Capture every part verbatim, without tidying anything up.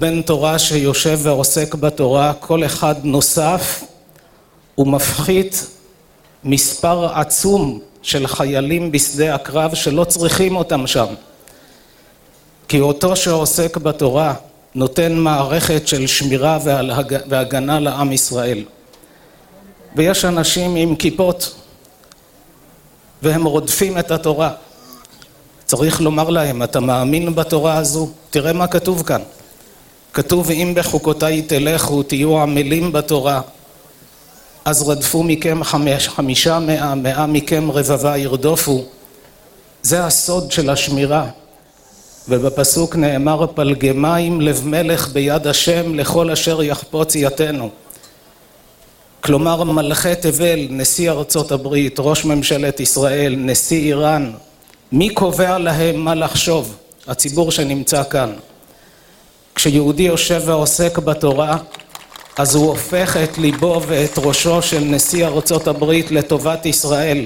בן תורה שיושב ועוסק בתורה, כל אחד נוסף ומפחית מספר עצום של חיילים בשדה הקרב שלא צריכים אותם שם. כי אותו שעוסק בתורה נותן מערכת של שמירה והגנה לעם ישראל. ויש אנשים עם כיפות והם רודפים את התורה. צריך לומר להם, אתה מאמין בתורה הזו? תראה מה כתוב כאן. כתוב, אם בחוקותיי תלכו, תהיו עמלים בתורה, אז רדפו מכם חמש, חמישה מאה, מאה מכם רבבה ירדופו. זה הסוד של השמירה. ובפסוק נאמר, פלגמיים לב מלך ביד השם לכל אשר יחפוץ יתנו. כלומר, מלכי תבל, נשיא ארצות הברית, ראש ממשלת ישראל, נשיא איראן, מי קובע להם מה לחשוב? הציבור שנמצא כאן. כשיהודי יושב ועוסק בתורה, אז הוא הופך את ליבו ואת ראשו של נשיא ארצות הברית לטובת ישראל.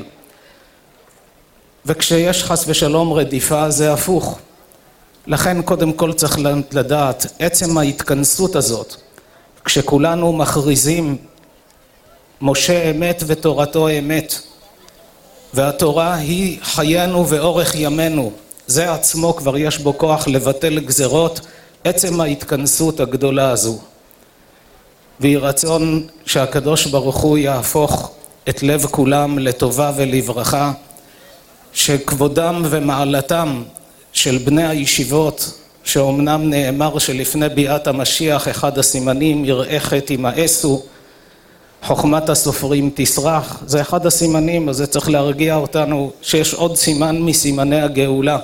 וכשיש חס ושלום רדיפה, זה הפוך. לכן קודם כל צריך לדעת, עצם ההתכנסות הזאת, כשכולנו מכריזים משה אמת ותורתו אמת, והתורה היא חיינו ואורך ימינו, זה עצמו כבר יש בו כוח לבטל גזרות, עצם ההתכנסות הגדולה הזו. ויהי רצון שהקדוש ברוך הוא יהפוך את לב כולם לטובה ולברכה, שכבודם ומעלתם של בני הישיבות, שאומנם נאמר שלפני ביאת המשיח אחד הסימנים יראה חטא ימאסו, חוכמת הסופרים תסרח, זה אחד הסימנים, אז זה צריך להרגיע אותנו שיש עוד סימן מסימני הגאולה.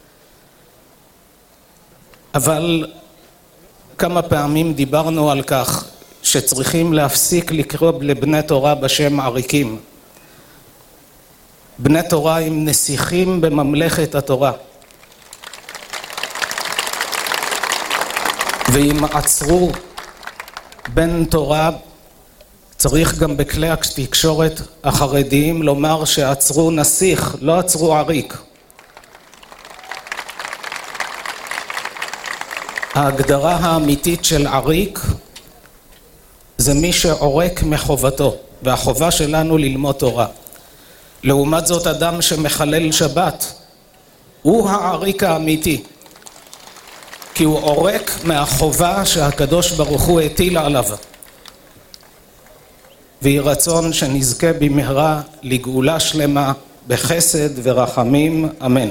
אבל כמה פעמים דיברנו על כך שצריכים להפסיק לקרוא לבני תורה בשם עריקים. בני תורה הם נסיכים בממלכת התורה. ואם עצרו בן תורה, צריך גם בכלי התקשורת החרדיים לומר שעצרו נסיך, לא עצרו עריק. ההגדרה האמיתית של עריק זה מי שעורק מחובתו, והחובה שלנו ללמוד תורה. לעומת זאת, אדם שמחלל שבת הוא העריק האמיתי, כי הוא עורק מהחובה שהקדוש ברוך הוא הטיל עליו. ויהי רצון שנזכה במהרה לגאולה שלמה בחסד ורחמים, אמן.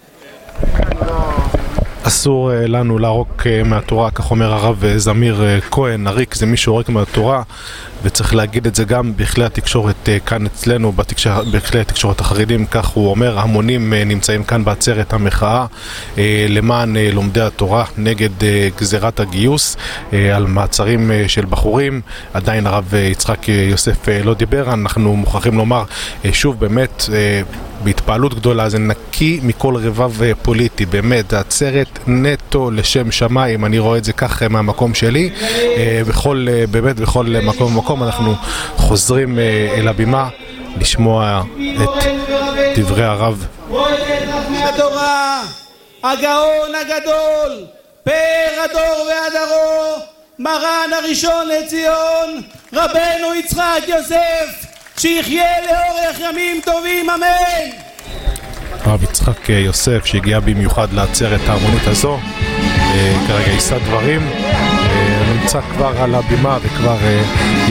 אסור לנו לערוק מהתורה, כך אומר הרב זמיר כהן. עריק זה מי שעורק מהתורה, וצריך להגיד את זה גם בכלי התקשורת כאן אצלנו, בכלי התקשורת החרדים, כך הוא אומר. המונים נמצאים כאן בעצרת המחאה למען לומדי התורה נגד גזירת הגיוס, על מעצרים של בחורים. עדיין הרב יצחק יוסף לא דיבר. אנחנו מוכרחים לומר שוב, באמת בהתפעלות גדולה, זה נקי מכל רבב פוליטי, באמת, העצרת נטו לשם שמיים, אני רואה את זה כך מהמקום שלי. בכל, באמת בכל מקום ומקום אנחנו חוזרים אל הבימה לשמוע את דברי הרב. התורה, הגאון הגדול, פאר הדור והדרו, מרן הראשון לציון, רבנו יצחק יוסף, שיחיה לאורך ימים טובים, אמן. הרב יצחק יוסף שהגיע במיוחד לעצרת ההמונית הזו, כרגע יישא דברים, נמצא כבר על הבימה וכבר